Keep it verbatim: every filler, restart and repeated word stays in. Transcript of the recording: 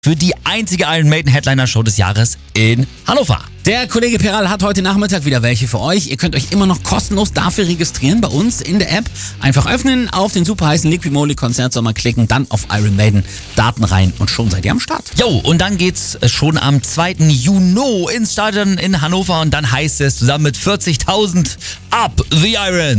für die einzige Iron Maiden Headliner Show des Jahres in Hannover. Der Kollege Peral hat heute Nachmittag wieder welche für euch. Ihr könnt euch immer noch kostenlos dafür registrieren bei uns in der App. Einfach öffnen, auf den super heißen Liquid Moly Konzertsommer klicken, dann auf Iron Maiden, Daten rein und schon seid ihr am Start. Jo, und dann geht's schon am zweiten Juni ins Stadion in Hannover und dann heißt es zusammen mit vierzigtausend Up the Iron.